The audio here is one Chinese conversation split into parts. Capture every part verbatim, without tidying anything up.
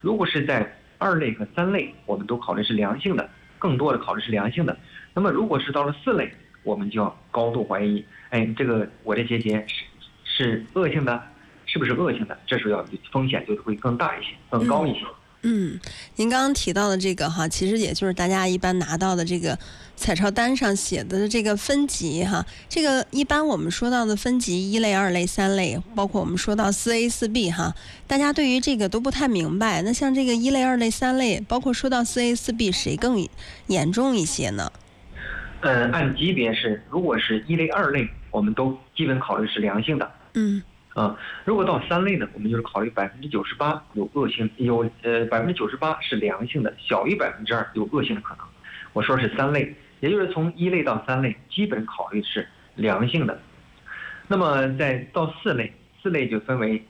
如果是在二类和三类，我们都考虑是良性的，更多的考虑是良性的。那么如果是到了四类，我们就要高度怀疑，哎，这个我的结节是是恶性的，是不是恶性的？这时候要风险就会更大一些，更高一些。 嗯，您刚刚提到的这个哈，其实也就是大家一般拿到的这个彩超单上写的这个分级哈。这个一般我们说到的分级，一类、二类、三类，包括我们说到四 A、四 B 哈，大家对于这个都不太明白。那像这个一类、二类、三类，包括说到四 A、四 B， 谁更严重一些呢？ 嗯，按级别是，如果是一类、二类，我们都基本考虑是良性的。 嗯。 啊，如果到三类呢，我们就是考虑百分之九十八有恶性，有呃百分之九十八是良性的，小于百分之二有恶性的可能。我说是三类，也就是从一类到三类，基本考虑是良性的。那么再到四类，四类就分为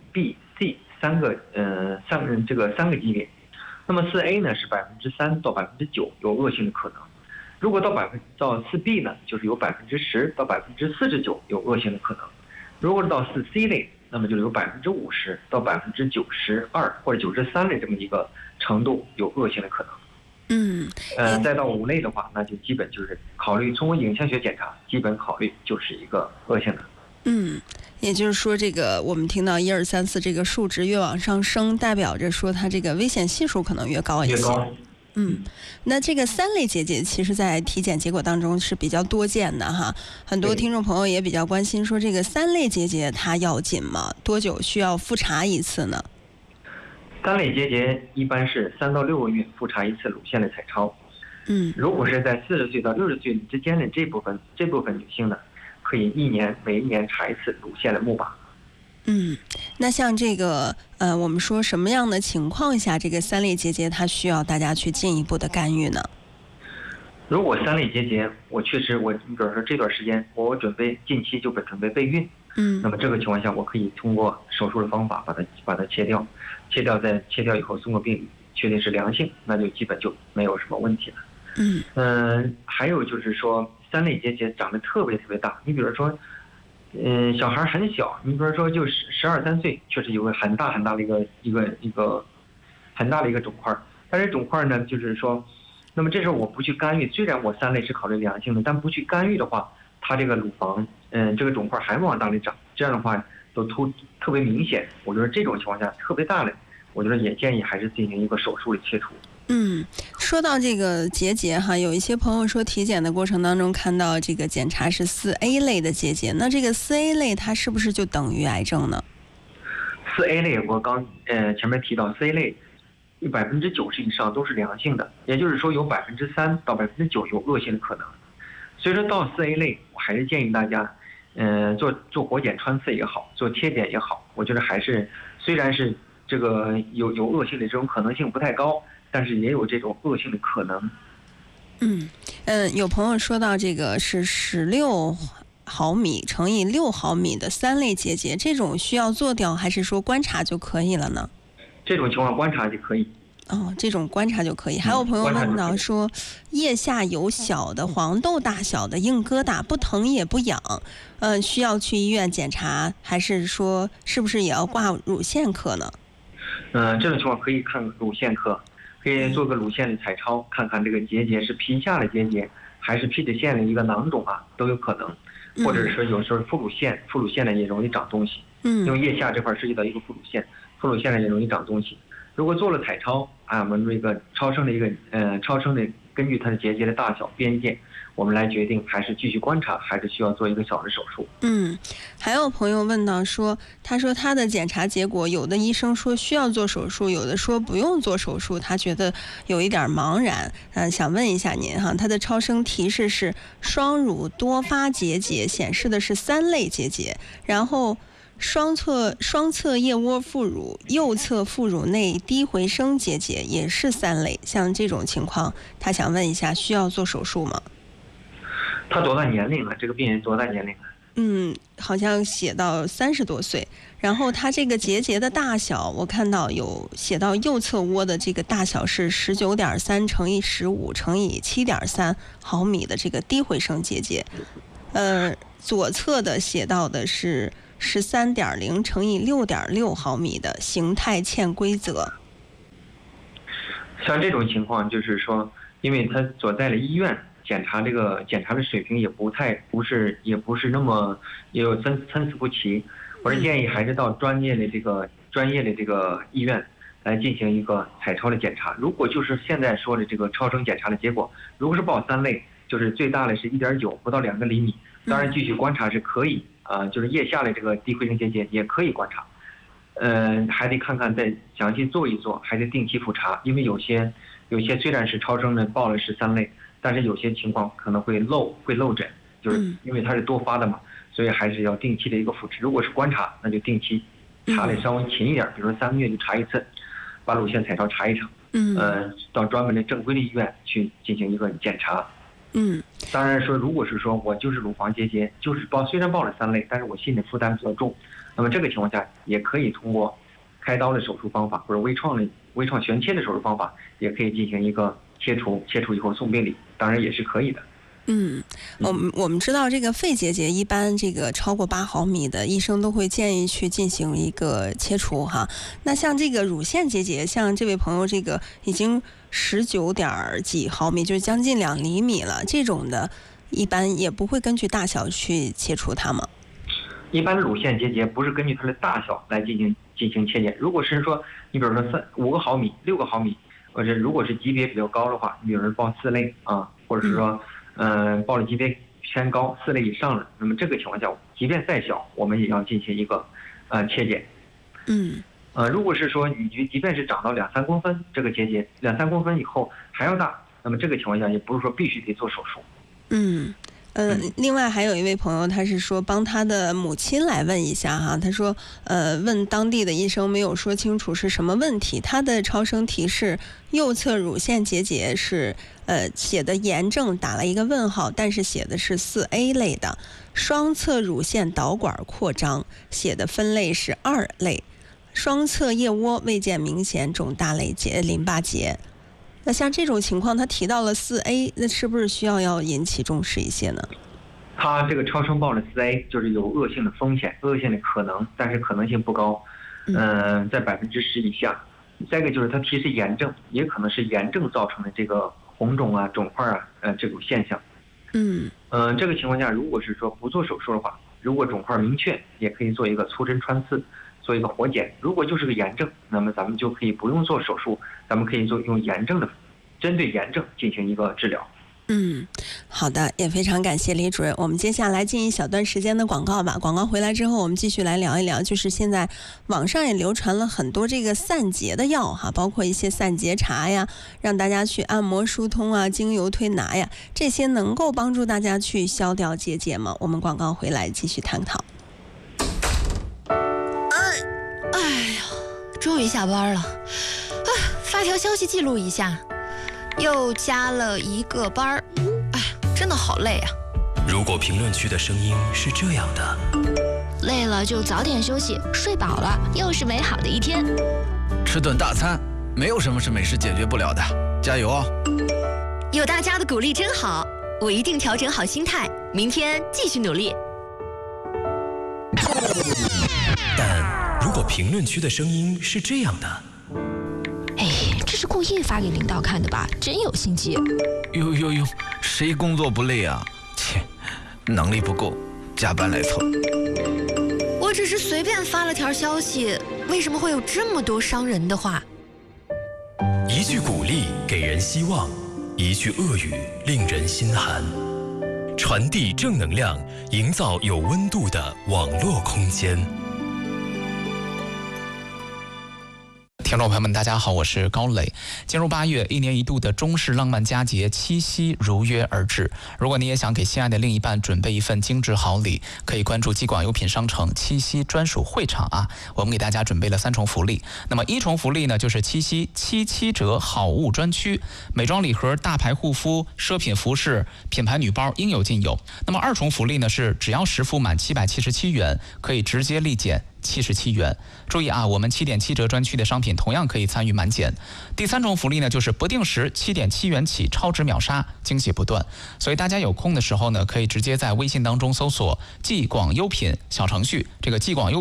A、B、C 三个呃三个这个三个级别。那么四 A 呢是百分之三到百分之九有恶性的可能。如果到百分到四 B 呢，就是有百分之十到百分之四十九有恶性的可能。如果是到四 C 类，那么就有百分之五十到百分之九十二或者九十三的这么一个程度有恶性的可能。 嗯， 呃，再到五类的话，那就基本就是考虑通过影像学检查，基本考虑就是一个恶性的。 嗯，也就是说，这个我们听到一二三四这个数值越往上升，代表着说它这个危险系数可能越高一些。 越高。 嗯，那这个三类结节其实在体检结果当中是比较多见的哈，很多听众朋友也比较关心，说这个三类结节它要紧吗？多久需要复查一次呢？ 三类结节一般是三到六个月复查一次乳腺的彩超。 嗯， 如果是在四十岁到六十岁之间的这部分这部分女性呢，可以一年每一年查一次乳腺的钼靶。 嗯，那像这个呃，我们说什么样的情况下，这个三类结节它需要大家去进一步的干预呢？ 如果三类结节，我确实我，你比如说这段时间我准备近期就准备备孕， 嗯， 那么这个情况下，我可以通过手术的方法把它把它切掉，切掉再切掉以后送个病理，确定是良性，那就基本就没有什么问题了。 嗯嗯、呃，还有就是说三类结节长得特别特别大，你比如说。嗯，小孩很小，你比如说就十十二三岁，确实有个很大很大的一个一个一个很大的一个肿块，但是肿块呢，就是说，那么这时候我不去干预，虽然我三类是考虑良性的，但不去干预的话，它这个乳房，嗯，这个肿块还会往大里长，这样的话都突特别明显。我觉得这种情况下特别大的，我觉得也建议还是进行一个手术的切除。 嗯，说到这个结节哈，有一些朋友说体检的过程当中看到这个检查是四 A 类的结节，那这个四 A 类它是不是就等于癌症呢？ 四 A 类我刚呃前面提到四 A 类，有百分之九十以上都是良性的，也就是说有百分之三到百分之九有恶性的可能。所以说到四 A 类，我还是建议大家，嗯、呃，做做活检穿刺也好，做切检也好，我觉得还是虽然是这个有有恶性的这种可能性不太高。但是也有这种恶性的可能。 嗯嗯，有朋友说到这个是十六毫米乘以六毫米的三类结节，这种需要做掉还是说观察就可以了呢？ 这种情况观察就可以。 哦，这种观察就可以。还有朋友问到说，腋下有小的黄豆大小的硬疙瘩，不疼也不痒，嗯、呃，需要去医院检查，还是说是不是也要挂乳腺科呢？ 嗯、呃，这种情况可以看乳腺科。可以做个乳腺的彩超，看看这个结节是皮下的结节，还是皮脂腺的一个囊肿啊，都有可能。或者是说有时候副乳腺，副乳腺呢也容易长东西。 嗯， 因为腋下这块涉及到一个副乳腺，副乳腺呢也容易长东西。如果做了彩超啊，我们这个超声的一个呃超声的，根据它的结节的大小边界，我们来决定还是继续观察，还是需要做一个小的手术。 嗯，还有朋友问到说，他说他的检查结果，有的医生说需要做手术，有的说不用做手术，他觉得有一点茫然。呃，想问一下您哈，他的超声提示是双乳多发结节，显示的是三类结节，然后双侧双侧腋窝副乳、右侧副乳内低回声结节也是三类。像这种情况，他想问一下，需要做手术吗？ 他多大年龄了？这个病人多大年龄了？ 嗯，好像写到三十多岁。然后他这个结节的大小，我看到有写到右侧窝的这个大小是十九点三乘以十五乘以七点三毫米的这个低回声结节。呃，左侧的写到的是十三点零乘以六点六毫米的形态欠规则。 像这种情况，就是说，因为他所在的医院检查这个检查的水平也不太不是也不是那么也有参参差不齐，我是建议还是到专业的这个专业的这个医院来进行一个彩超的检查。如果就是现在说的这个超声检查的结果，如果是报三类，就是最大的是一点九，不到两个厘米，当然继续观察是可以啊、呃，就是腋下的这个低回声结节也可以观察。呃，还得看看再详细做一做，还得定期复查，因为有些有些虽然是超声呢报了是三类，但是有些情况可能会漏会漏诊，就是因为它是多发的嘛，所以还是要定期的一个复查。如果是观察，那就定期查的稍微勤一点，比如说三个月就查一次，把乳腺彩超查一场，嗯，呃，到专门的正规的医院去进行一个检查。 嗯， 当然说，如果是说我就是乳房结节，就是报虽然报了三类，但是我心理负担比较重。那么这个情况下，也可以通过开刀的手术方法或者微创的微创旋切的手术方法，也可以进行一个切除，切除以后送病理，当然也是可以的。 嗯，我们我们知道这个肺结节一般这个超过八毫米的医生都会建议去进行一个切除哈。那像这个乳腺结节，像这位朋友这个已经十九点几毫米，就是将近两厘米了，这种的，一般也不会根据大小去切除它吗？ 一般的乳腺结节不是根据它的大小来进行进行切剪，如果是说你比如说三五个毫米、六个毫米，或者如果是级别比较高的话，你比如说报四类啊，或者是说嗯、呃、报的级别偏高四类以上了，那么这个情况下，即便再小，我们也要进行一个呃切剪。 嗯。 呃，如果是说你即便是长到两三公分，这个结节两三公分以后还要大，那么这个情况下也不是说必须得做手术。 嗯。呃，另外还有一位朋友，他是说帮他的母亲来问一下哈，他说，呃，问当地的医生没有说清楚是什么问题，他的超声提示右侧乳腺结节是呃写的炎症打了一个问号，但是写的是四 A 类的，双侧乳腺导管扩张写的分类是二类，双侧腋窝未见明显肿大类结淋巴结。那像这种情况，他提到了四 A， 那是不是需要要引起重视一些呢？ 他这个超声报的四 A 就是有恶性的风险、恶性的可能，但是可能性不高，嗯、呃，在百分之十以下。再一个就是他提示炎症，也可能是炎症造成的这个红肿啊、肿块啊，呃，这种现象。 嗯， 呃，这个情况下，如果是说不做手术的话，如果肿块明确，也可以做一个粗针穿刺。做一个活检，如果就是个炎症，那么咱们就可以不用做手术，咱们可以做用炎症的，针对炎症进行一个治疗。 嗯，好的，也非常感谢李主任。我们接下来进一小段时间的广告吧。广告回来之后，我们继续来聊一聊，就是现在网上也流传了很多这个散结的药哈，包括一些散结茶呀，让大家去按摩疏通啊，精油推拿呀，这些能够帮助大家去消掉结节吗？我们广告回来继续探讨。 终于下班了，啊，发条消息记录一下，又加了一个班儿，哎，真的好累啊。 如果评论区的声音是这样的， 累了就早点休息，睡饱了又是美好的一天。 吃顿大餐，没有什么是美食解决不了的，加油哦！ 有大家的鼓励真好，我一定调整好心态，明天继续努力。 但如果评论区的声音是这样的， 哎，这是故意发给领导看的吧？真有心机。 呦呦呦，谁工作不累啊？切，能力不够，加班来凑。 我只是随便发了条消息，为什么会有这么多伤人的话？ 一句鼓励给人希望，一句恶语令人心寒。传递正能量，营造有温度的网络空间。 听众朋友们，大家好，我是高磊。进入八月，一年一度的中式浪漫佳节七夕如约而至。如果你也想给心爱的另一半准备一份精致好礼，可以关注基广优品商城七夕专属会场啊！我们给大家准备了三重福利。那么一重福利呢，就是七夕七七折好物专区，美妆礼盒、大牌护肤、奢品服饰、品牌女包应有尽有。那么二重福利呢，是只要实付满七百七十七元，可以直接立减七十七元。注意啊，我们七点七折专区的商品同样可以参与满减。第三种福利呢，就是不定时七点七元起超值秒杀，惊喜不断。所以大家有空的时候呢，可以直接在微信当中搜索“既广优品”小程序，这个“既广优品”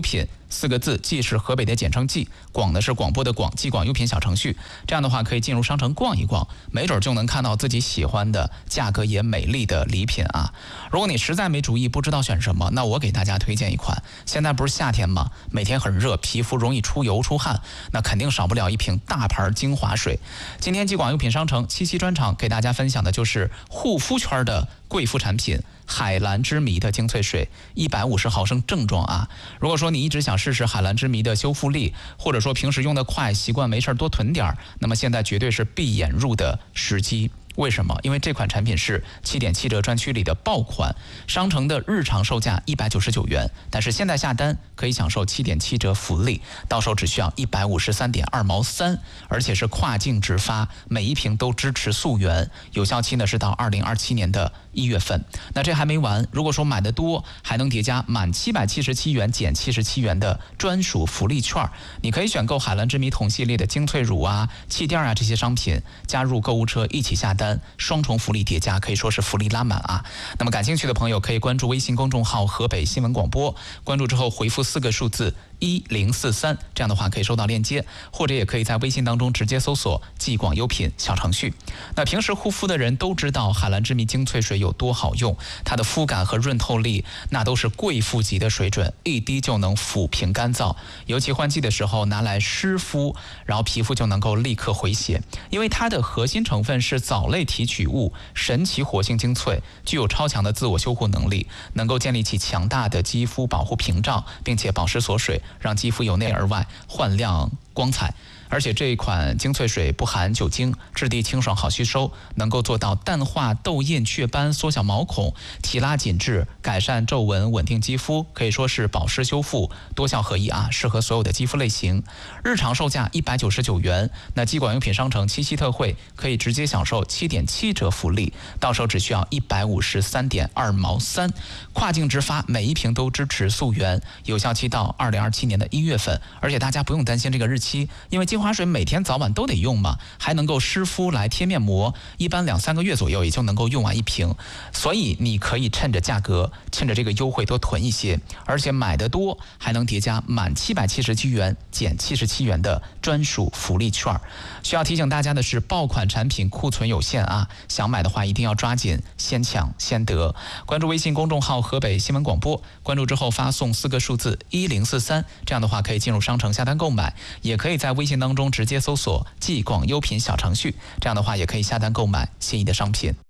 四个字，冀是河北的简称冀，广呢是广播的广，冀广优品小程序。这样的话可以进入商城逛一逛，没准就能看到自己喜欢的、价格也美丽的礼品啊。如果你实在没主意，不知道选什么，那我给大家推荐一款。现在不是夏天吗？每天很热，皮肤容易出油出汗，那肯定少不了一瓶大牌精华水。今天冀广优品商城七夕专场给大家分享的就是护肤圈的贵妇产品海蓝之谜的精粹水，一百五十毫升正装啊。如果说你一直想试试海蓝之谜的修复力，或者说平时用得快，习惯没事多囤点儿，那么现在绝对是闭眼入的时机。为什么？因为这款产品是七点七折专区里的爆款，商城的日常售价一百九十九元，但是现在下单可以享受七点七折福利，到手只需要一百五十三点二毛三，而且是跨境直发，每一瓶都支持溯源，有效期呢是到二零二七年的一月份。那这还没完，如果说买的多，还能叠加满七百七十七元减七十七元的专属福利券，你可以选购海蓝之谜桶系列的精粹乳啊、气垫啊这些商品，加入购物车一起下单。双重福利叠加，可以说是福利拉满啊！那么感兴趣的朋友可以关注微信公众号河北新闻广播，关注之后回复四个数字一零四三，这样的话可以收到链接，或者也可以在微信当中直接搜索冀广优品小程序。那平时护肤的人都知道海蓝之谜精粹水有多好用，它的肤感和润透力那都是贵妇级的水准，一滴就能抚平干燥，尤其换季的时候拿来湿敷，然后皮肤就能够立刻回血。因为它的核心成分是藻类提取物神奇活性精粹，具有超强的自我修护能力，能够建立起强大的肌肤保护屏障，并且保湿锁水，让肌肤由内而外焕亮光彩。而且这一款精粹水不含酒精，质地清爽好吸收，能够做到淡化痘印、雀斑、缩小毛孔、提拉紧致、改善皱纹、稳定肌肤，可以说是保湿修复多效合一啊，适合所有的肌肤类型。日常售价一百九十九元，那冀广优品商城七夕特惠可以直接享受七点七折福利，到手只需要一百五十三点二毛三，跨境直发，每一瓶都支持溯源，有效期到二零二七年的一月份。而且大家不用担心这个日期，因为精华水每天早晚都得用嘛，还能够湿敷来贴面膜，一般两三个月左右也就能够用完一瓶，所以你可以趁着价格，趁着这个优惠多囤一些，而且买的多还能叠加满七百七十七元减七十七元的专属福利券。需要提醒大家的是，爆款产品库存有限啊，想买的话一定要抓紧，先抢先得。关注微信公众号河北新闻广播，关注之后发送四个数字一零四三，这样的话可以进入商城下单购买，也可以在微信当中直接搜索冀广优品小程序，这样的话也可以下单购买心仪的商品。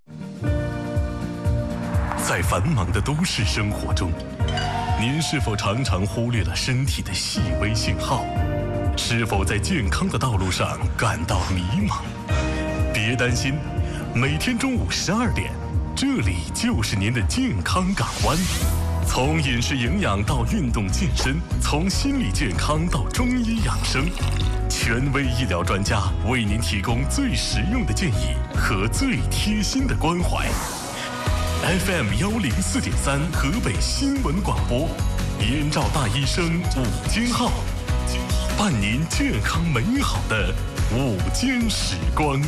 在繁忙的都市生活中，您是否常常忽略了身体的细微信号？是否在健康的道路上感到迷茫？别担心，每天中午十二点，这里就是您的健康港湾。从饮食营养到运动健身，从心理健康到中医养生，权威医疗专家为您提供最实用的建议和最贴心的关怀。F M 幺零四点三河北新闻广播，燕赵大医生午间号，伴您健康美好的午间时光。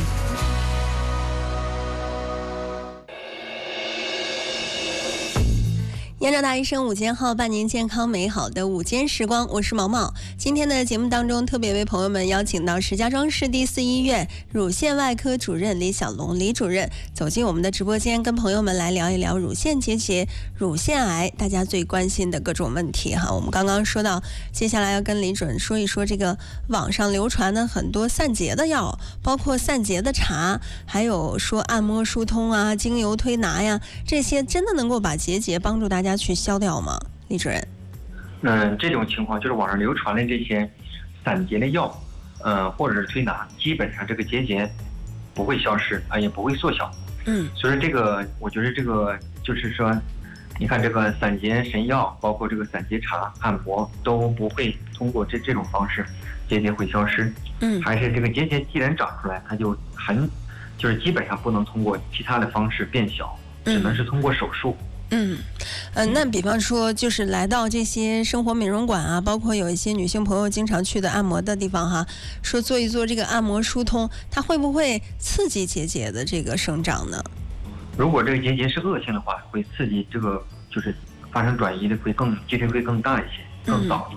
燕赵大医生午间号，伴您健康美好的午间时光，我是毛毛。今天的节目当中，特别为朋友们邀请到石家庄市第四医院乳腺外科主任李小龙李主任走进我们的直播间，跟朋友们来聊一聊乳腺结节、乳腺癌大家最关心的各种问题哈。我们刚刚说到，接下来要跟李主任说一说这个网上流传的很多散结的药，包括散结的茶，还有说按摩疏通啊、精油推拿呀，这些真的能够把结节帮助大家去消掉吗？李主任？ 嗯，这种情况就是网上流传的这些散结的药，呃，或者是推拿，基本上这个结节不会消失啊，也不会缩小。 嗯， 所以说这个，我觉得这个就是说，你看这个散结神药，包括这个散结茶、按摩，都不会通过这这种方式结节会消失。 嗯， 还是这个结节既然长出来，它就很，就是基本上不能通过其他的方式变小，只能是通过手术。 嗯，呃，那比方说，就是来到这些生活美容馆啊，包括有一些女性朋友经常去的按摩的地方哈，说做一做这个按摩疏通，它会不会刺激结节的这个生长呢？ 如果这个结节是恶性的话，会刺激这个就是发生转移的会更几率会更大一些，更早一些。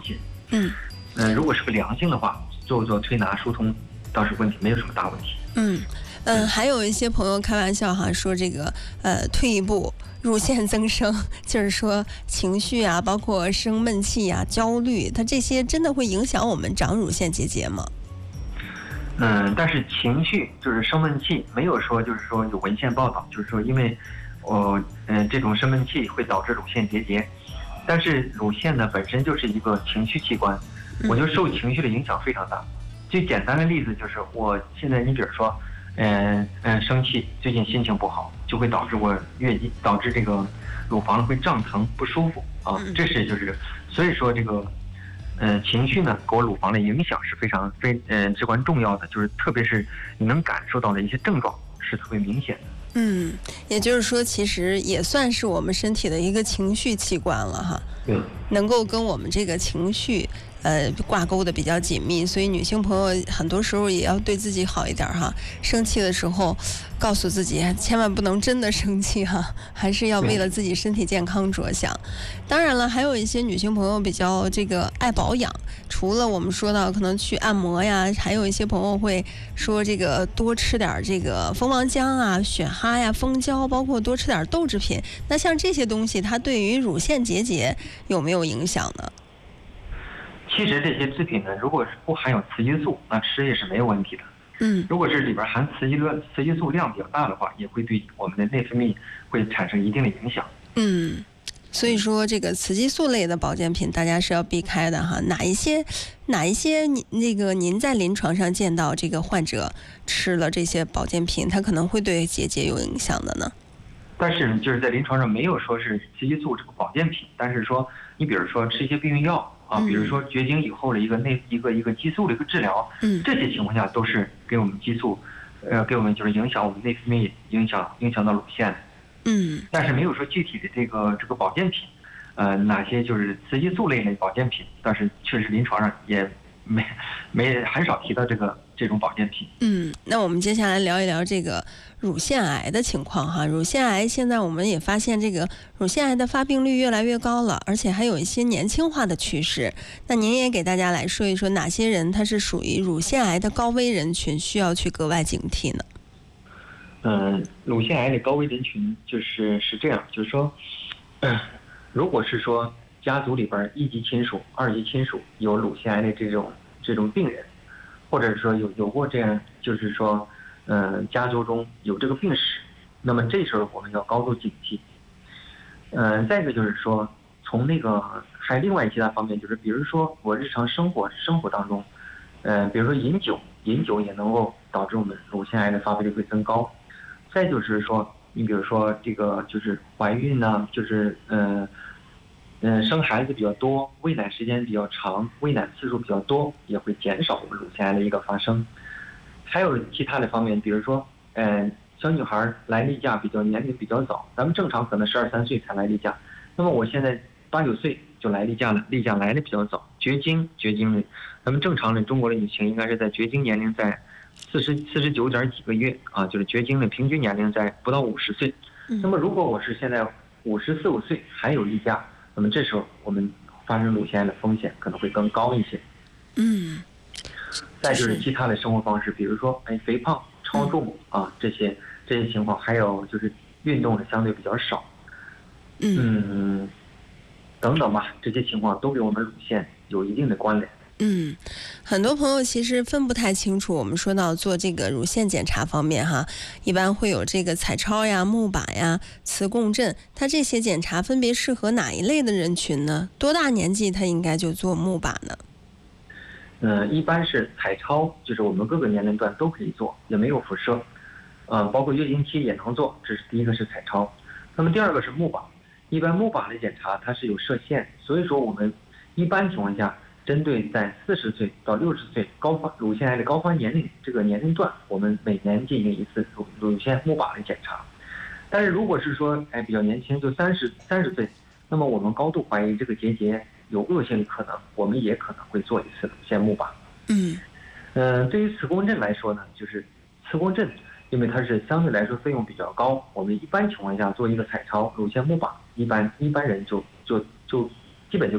嗯嗯、呃，如果是个良性的话，做做推拿疏通倒是问题没有什么大问题。 嗯嗯，还有一些朋友开玩笑哈，说这个呃退一步乳腺增生，就是说情绪啊，包括生闷气啊、焦虑，它这些真的会影响我们长乳腺结节吗？ 嗯，但是情绪就是生闷气，没有说就是说有文献报道，就是说因为我嗯、呃、这种生闷气会导致乳腺结节，但是乳腺呢本身就是一个情绪器官，我就受情绪的影响非常大。最简单的例子就是我现在你比如说。嗯嗯，生气，最近心情不好，就会导致我月经，导致这个乳房会胀疼不舒服啊。这是就是，所以说这个，嗯、呃，情绪呢给我乳房的影响是非常非嗯、呃、至关重要的，就是特别是你能感受到的一些症状是特别明显的。 嗯，也就是说，其实也算是我们身体的一个情绪器官了哈。 对， 能够跟我们这个情绪。呃，挂钩的比较紧密，所以女性朋友很多时候也要对自己好一点哈。生气的时候，告诉自己千万不能真的生气哈，还是要为了自己身体健康着想。当然了，还有一些女性朋友比较这个爱保养，除了我们说到可能去按摩呀，还有一些朋友会说这个多吃点这个蜂王浆啊、雪蛤呀、蜂胶，包括多吃点豆制品。那像这些东西，它对于乳腺结节有没有影响呢？ 其实这些制品呢，如果是不含有雌激素，那吃也是没有问题的。 嗯， 如果是里边含雌激量、雌激素量比较大的话，也会对我们的内分泌会产生一定的影响。 嗯，所以说这个雌激素类的保健品，大家是要避开的哈。哪一些哪一些您那个您在临床上见到这个患者吃了这些保健品，它可能会对结节有影响的呢？ 但是就是在临床上没有说是雌激素这个保健品，但是说你比如说吃一些避孕药。啊，比如说绝经以后的一个内一个一个激素的一个治疗， 嗯， 这些情况下都是给我们激素，呃，给我们就是影响我们内分泌，影响影响到乳腺， 嗯， 但是没有说具体的这个这个保健品，呃，哪些就是雌激素类的保健品，但是确实临床上也没没很少提到这个这种保健品。 嗯，那我们接下来聊一聊这个乳腺癌的情况哈。乳腺癌现在我们也发现这个乳腺癌的发病率越来越高了，而且还有一些年轻化的趋势。那您也给大家来说一说哪些人他是属于乳腺癌的高危人群，需要去格外警惕呢？ 嗯，乳腺癌的高危人群就是是这样，就是说，嗯，如果是说家族里边一级亲属、二级亲属有乳腺癌的这种这种病人，或者是说有有过这样，就是说，嗯、呃，家族中有这个病史，那么这时候我们要高度警惕。嗯、呃，再一个就是说，从那个还另外其他方面，就是比如说我日常生活生活当中，呃，比如说饮酒，饮酒也能够导致我们乳腺癌的发病率会增高。再就是说，你比如说这个就是怀孕呢、啊，就是嗯嗯、呃、生孩子比较多，喂奶时间比较长，喂奶次数比较多，也会减少我们乳腺癌的一个发生。还有其他的方面，比如说，嗯、呃，小女孩来例假比较年龄比较早，咱们正常可能十二三岁才来例假，那么我现在八九岁就来例假了，例假来的比较早。绝经，绝经的，咱们正常的中国的女性应该是在绝经年龄在四十四十九点几个月啊，就是绝经的平均年龄在不到五十岁。那么如果我是现在五十四五岁还有例假，那么这时候我们发生乳腺癌的风险可能会更高一些。 嗯。 再就是其他的生活方式，比如说哎肥胖、超重啊这些这些情况，还有就是运动的相对比较少，嗯等等吧，这些情况都给我们乳腺有一定的关联。 嗯，很多朋友其实分不太清楚，我们说到做这个乳腺检查方面哈，一般会有这个彩超呀、钼靶呀、磁共振，它这些检查分别适合哪一类的人群呢？多大年纪它应该就做钼靶呢？ 嗯，一般是彩超，就是我们各个年龄段都可以做，也没有辐射，嗯，包括月经期也能做。这是第一个是彩超，那么第二个是钼靶。一般钼靶的检查它是有射线，所以说我们一般情况下，针对在四十岁到六十岁高发乳腺癌的高发年龄这个年龄段，我们每年进行一次乳乳腺钼靶的检查。但是如果是说哎比较年轻，就三十三十岁，那么我们高度怀疑这个结节有恶性的可能，我们也可能会做一次乳腺钼靶。 嗯， 呃，对于磁共振来说呢，就是磁共振，因为它是相对来说费用比较高，我们一般情况下做一个彩超乳腺钼靶，一般一般人就就就基本就够。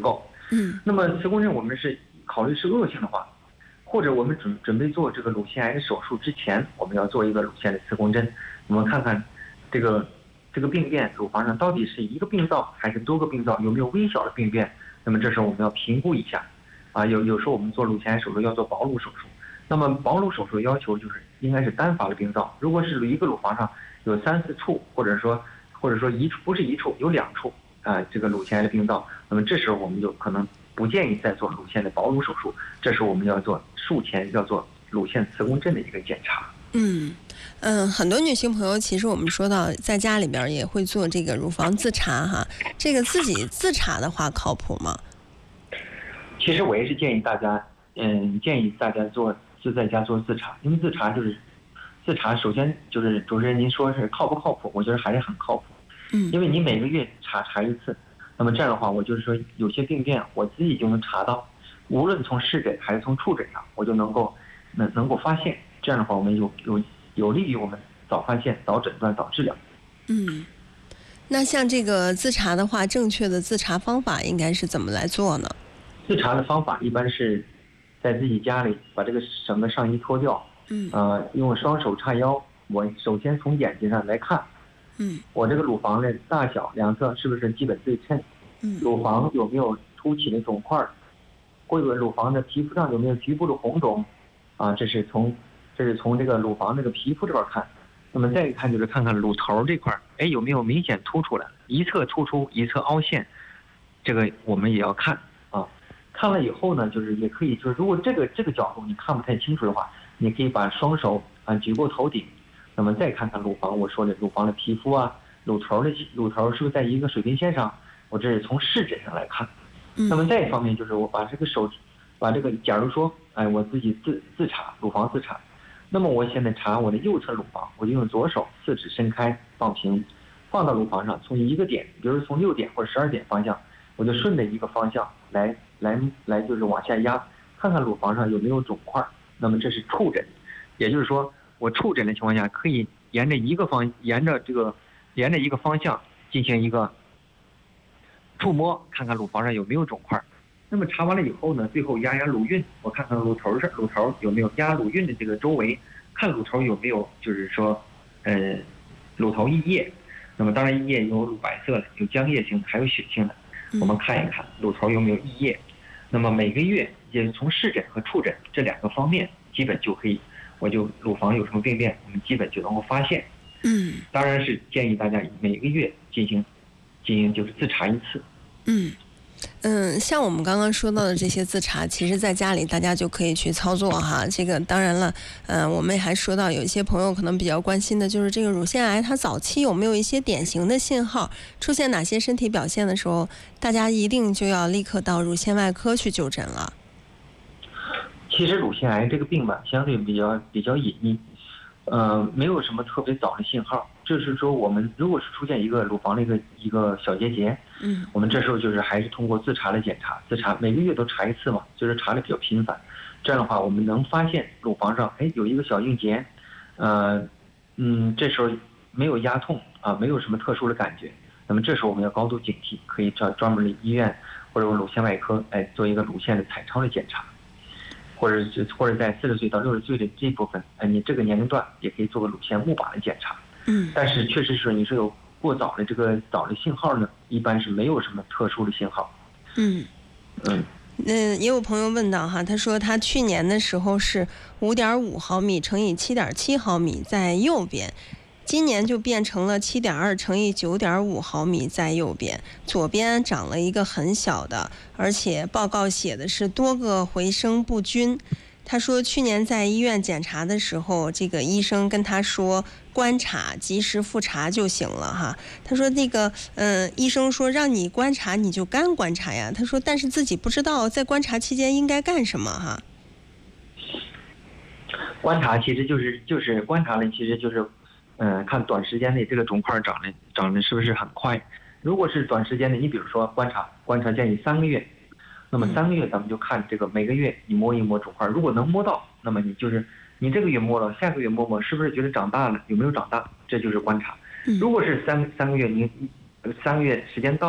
嗯， 那么磁共振我们是考虑是恶性的话，或者我们准准备做这个乳腺癌的手术之前，我们要做一个乳腺的磁共振，我们看看这个这个病变乳房上到底是一个病灶还是多个病灶，有没有微小的病变。那么这时候我们要评估一下，啊，有有时候我们做乳腺癌手术要做保乳手术，那么保乳手术要求就是应该是单发的病灶，如果是一个乳房上有三四处，或者说或者说一处不是一处有两处啊，这个乳腺癌的病灶，那么这时候我们就可能不建议再做乳腺的保乳手术，这时候我们要做术前要做乳腺磁共振的一个检查。 嗯嗯，很多女性朋友其实我们说到在家里边也会做这个乳房自查哈，这个自己自查的话靠谱吗？ 其实我也是建议大家，嗯，建议大家做就在家做自查，因为自查就是自查，首先就是主持人您说是靠不靠谱，我觉得还是很靠谱。 嗯， 因为你每个月查查一次，那么这样的话，我就是说有些病变我自己就能查到，无论从视诊还是从触诊上，我就能够能能够发现。这样的话，我们有有有利于我们早发现、早诊断、早治疗。 嗯，那像这个自查的话，正确的自查方法应该是怎么来做呢？ 自查的方法一般是在自己家里把这个整个上衣脱掉， 嗯， 呃，用双手叉腰，我首先从眼睛上来看， 嗯， 我这个乳房的大小两侧是不是基本对称？ 嗯， 乳房有没有凸起的肿块？或者乳房的皮肤上有没有局部的红肿？啊，这是从这是从这个乳房这个皮肤这块看。那么再一看就是看看乳头这块，哎，有没有明显突出来，一侧突出，一侧凹陷，这个我们也要看啊。看了以后呢，就是也可以，就是如果这个这个角度你看不太清楚的话，你可以把双手啊举过头顶，那么再看看乳房，我说的乳房的皮肤啊，乳头的乳头是不是在一个水平线上？我这是从视诊上来看。那么再一方面就是我把这个手，把这个假如说，哎，我自己自自查乳房自查。那么我现在查我的右侧乳房，我就用左手四指伸开放平，放到乳房上，从一个点，比如从六点或者十二点方向，我就顺着一个方向来来来就是往下压，看看乳房上有没有肿块。那么这是触诊，也就是说我触诊的情况下，可以沿着一个方沿着这个沿着一个方向进行一个触摸，看看乳房上有没有肿块。那么查完了以后呢，最后压压乳晕，我看看乳头上乳头有没有压乳晕的这个周围，看乳头有没有就是说，呃，乳头溢液。那么当然溢液有乳白色的，有浆液性的，还有血性的。我们看一看乳头有没有溢液。那么每个月也从视诊和触诊这两个方面，基本就可以，我就乳房有什么病变，我们基本就能够发现。 嗯， 当然是建议大家每个月进行进行就是自查一次。 嗯。嗯，像我们刚刚说到的这些自查，其实在家里大家就可以去操作哈。这个当然了，嗯，我们还说到有一些朋友可能比较关心的就是这个乳腺癌，它早期有没有一些典型的信号，出现哪些身体表现的时候，大家一定就要立刻到乳腺外科去就诊了。 其实乳腺癌这个病吧，相对比较比较隐秘，呃，没有什么特别早的信号。就是说，我们如果是出现一个乳房的一个一个小结节， 嗯，我们这时候就是还是通过自查的检查，自查每个月都查一次嘛，就是查的比较频繁。这样的话，我们能发现乳房上哎有一个小硬结，呃，嗯，这时候没有压痛啊，没有什么特殊的感觉。那么这时候我们要高度警惕，可以找专门的医院或者乳腺外科哎做一个乳腺的彩超的检查，或者是或者在四十岁到六十岁的这部分，哎，你这个年龄段也可以做个乳腺钼靶的检查。 嗯， 但是确实是你是有过早的这个早的信号呢，一般是没有什么特殊的信号。 嗯嗯，嗯，也有朋友问到哈，他说他去年的时候是五点五毫米乘以七点七毫米在右边，今年就变成了七点二乘以九点五毫米在右边，左边长了一个很小的，而且报告写的是多个回声不均。他说去年在医院检查的时候，这个医生跟他说观察及时复查就行了哈。他说那个嗯，医生说让你观察你就干观察呀。他说但是自己不知道在观察期间应该干什么哈。 观察其实就是就是观察呢，其实就是嗯、呃，看短时间内这个肿块长得长得是不是很快。如果是短时间内，你比如说观察观察建议三个月。那么三个月咱们就看这个每个月你摸一摸肿块，如果能摸到，那么你就是你这个月摸了，下个月摸摸是不是觉得长大了，有没有长大，这就是观察。如果是三三个月你三个月时间到，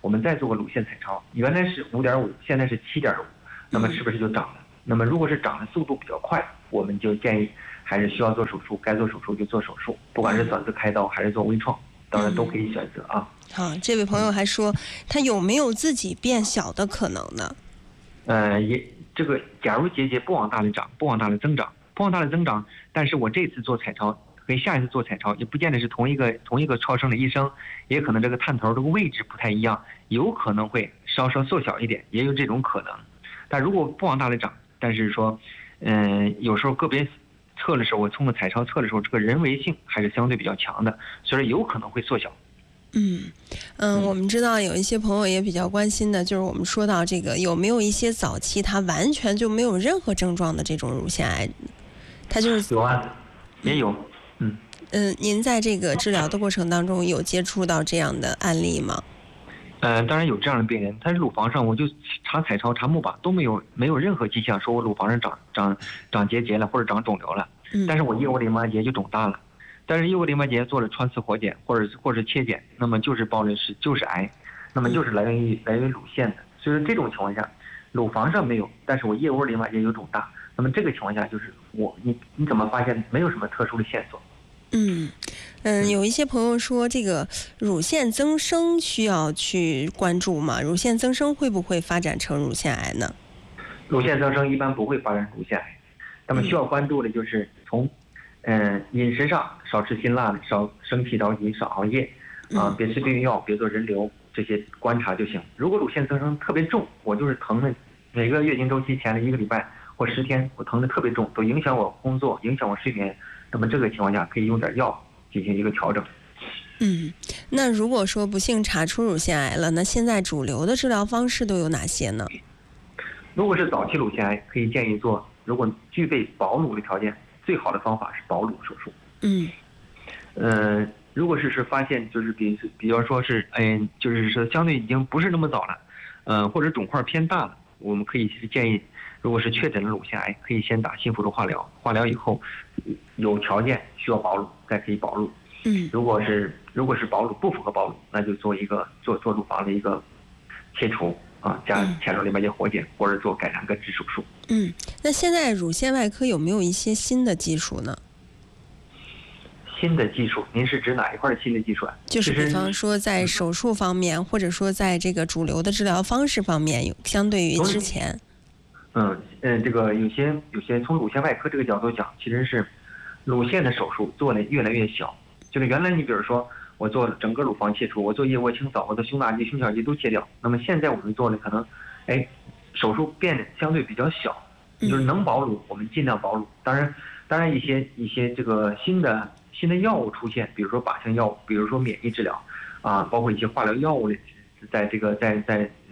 我们再做个乳腺彩超，原来是五点五，现在是七点五，那么是不是就涨了？那么如果是涨的速度比较快，我们就建议还是需要做手术，该做手术就做手术，不管是转子开刀还是做微创，当然都可以选择啊。 好，这位朋友还说，他有没有自己变小的可能呢？ 呃，也这个，假如结节不往大了长，不往大了增长，不往大了增长，但是我这次做彩超跟下一次做彩超，也不见得是同一个同一个超声的医生，也可能这个探头这个位置不太一样，有可能会稍稍缩小一点，也有这种可能。但如果不往大了长，但是说，嗯、呃，有时候个别测的时候，我通过彩超测的时候，这个人为性还是相对比较强的，所以有可能会缩小。 嗯嗯，我们知道有一些朋友也比较关心的，就是我们说到这个有没有一些早期他完全就没有任何症状的这种乳腺癌，他就是有啊，也有，嗯嗯，您在这个治疗的过程当中有接触到这样的案例吗？ 呃，当然有这样的病人，他是乳房上我就查彩超、查钼靶都没有没有任何迹象说我乳房上长长长结节了或者长肿瘤了， 嗯， 但是我腋窝淋巴结就肿大了。但是腋窝淋巴结做了穿刺活检或者或者切检，那么就是报的是就是癌，那么就是来源于来源于乳腺的。所以说这种情况下，乳房上没有，但是我腋窝淋巴结有肿大，那么这个情况下就是我你你怎么发现没有什么特殊的线索？ 嗯嗯，有一些朋友说这个乳腺增生需要去关注吗？乳腺增生会不会发展成乳腺癌呢？ 乳腺增生一般不会发展乳腺癌，那么需要关注的就是从嗯，饮食上少吃辛辣的，少生气着急，少熬夜，啊，别吃避孕药，别做人流，这些观察就行。如果乳腺增生特别重，我就是疼的，每个月经周期前的一个礼拜或十天，我疼的特别重，都影响我工作，影响我睡眠，那么这个情况下可以用点药进行一个调整。 嗯，那如果说不幸查出乳腺癌了，那现在主流的治疗方式都有哪些呢？ 如果是早期乳腺癌，可以建议做，如果具备保乳的条件。最好的方法是保乳手术。 嗯， 呃，如果是是发现就是比比方说是，嗯、呃，就是说相对已经不是那么早了，呃，或者肿块偏大了，我们可以是建议，如果是确诊了乳腺癌，可以先打新辅助化疗，化疗以后有条件需要保乳，再可以保乳。 嗯， 如果是如果是保乳不符合保乳，那就做一个做做乳房的一个切除。啊，加前列淋巴结活检或者做改善根治手术。 嗯，那现在乳腺外科有没有一些新的技术呢？ 新的技术，您是指哪一块的新的技术啊？ 就是比方说在手术方面，或者说在这个主流的治疗方式方面，有相对于之前。 嗯嗯，这个有些有些从乳腺外科这个角度讲，其实是乳腺的手术做的越来越小。就是原来你比如说。我做整个乳房切除，我做腋窝清扫，我的胸大肌、胸小肌都切掉。那么现在我们做的可能，哎，手术变得相对比较小，就是能保乳我们尽量保乳。当然，当然一些一些这个新的新的药物出现，比如说靶向药物，比如说免疫治疗，啊，包括一些化疗药物的，在这个在在